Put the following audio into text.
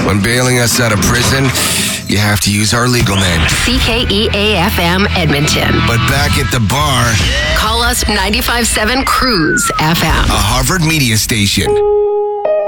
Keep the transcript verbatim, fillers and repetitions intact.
When bailing us out of prison, you have to use our legal name. C K E A F M Edmonton. But back at the bar, call us ninety-five point seven Cruise F M. a Harvard media station.